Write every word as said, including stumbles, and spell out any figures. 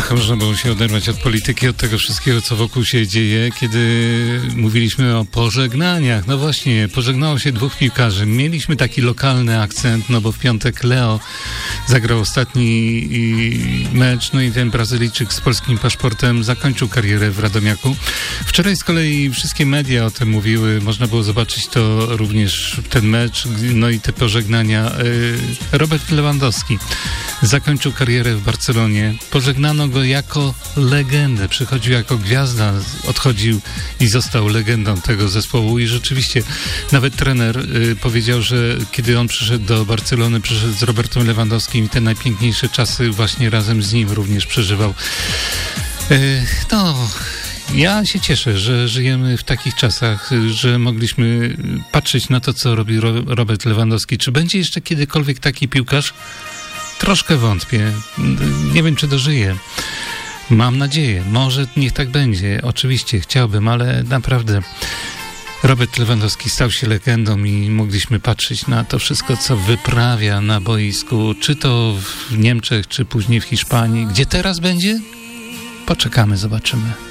Ach, można było się oderwać od polityki, od tego wszystkiego, co wokół się dzieje, kiedy mówiliśmy o pożegnaniach. No właśnie, pożegnało się dwóch piłkarzy. Mieliśmy taki lokalny akcent, no bo w piątek Leo zagrał ostatni mecz, no i ten Brazylijczyk z polskim paszportem zakończył karierę w Radomiaku. Wczoraj z kolei wszystkie media o tym mówiły, można było zobaczyć to również ten mecz, no i te pożegnania. Robert Lewandowski zakończył karierę w Barcelonie. Pożegnano go jako legendę. Przychodził jako gwiazda, odchodził i został legendą tego zespołu. I rzeczywiście nawet trener y, powiedział, że kiedy on przyszedł do Barcelony, przyszedł z Robertem Lewandowskim i te najpiękniejsze czasy właśnie razem z nim również przeżywał. Y, no... Ja się cieszę, że żyjemy w takich czasach, że mogliśmy patrzeć na to, co robi Robert Lewandowski. Czy będzie jeszcze kiedykolwiek taki piłkarz? Troszkę wątpię. Nie wiem, czy dożyję. Mam nadzieję. Może niech tak będzie. Oczywiście chciałbym, ale naprawdę Robert Lewandowski stał się legendą i mogliśmy patrzeć na to wszystko, co wyprawia na boisku. Czy to w Niemczech, czy później w Hiszpanii. Gdzie teraz będzie? Poczekamy, zobaczymy.